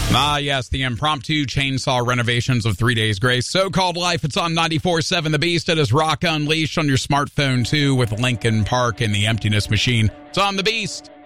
Ah, yes, the impromptu chainsaw renovations of 3 Days Grace. So-Called Life, it's on 94.7 The Beast. It is Rock Unleashed on your smartphone, too, with Linkin Park and the Emptiness Machine. It's on The Beast.